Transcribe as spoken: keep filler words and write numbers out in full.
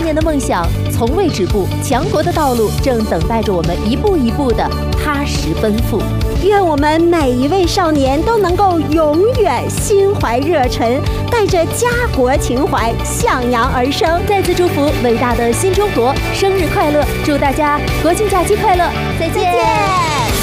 年的梦想从未止步，强国的道路正等待着我们一步一步的踏实奔赴。 愿我们每一位少年都能够永远心怀热忱，带着家国情怀向阳而生。 再次祝福伟大的新中国生日快乐，祝大家国庆假期快乐，再见。 再见。